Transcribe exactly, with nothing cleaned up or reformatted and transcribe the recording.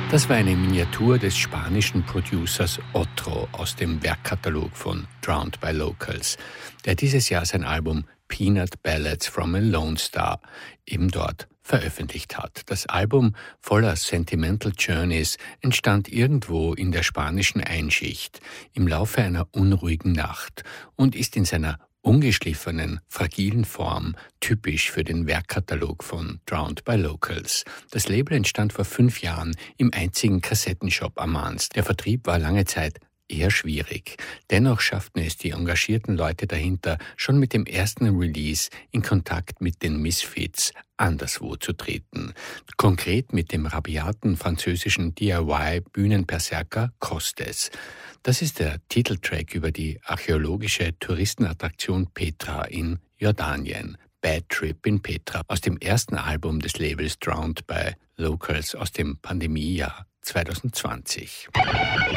Das war eine Miniatur des spanischen Producers Otro aus dem Werkkatalog von Drowned by Locals, der dieses Jahr sein Album Peanut Ballads from a Lone Star eben dort veröffentlicht hat. Das Album voller Sentimental Journeys entstand irgendwo in der spanischen Einschicht im Laufe einer unruhigen Nacht und ist in seiner ungeschliffenen, fragilen Form typisch für den Werkkatalog von Drowned by Locals. Das Label entstand vor fünf Jahren im einzigen Kassettenshop Amans. Der Vertrieb war lange Zeit eher schwierig. Dennoch schafften es die engagierten Leute dahinter, schon mit dem ersten Release in Kontakt mit den Misfits anderswo zu treten. Konkret mit dem rabiaten französischen D I Y-Bühnenberserker Costes. Das ist der Titeltrack über die archäologische Touristenattraktion Petra in Jordanien. Bad Trip in Petra aus dem ersten Album des Labels Drowned by Locals aus dem Pandemiejahr zwanzig zwanzig.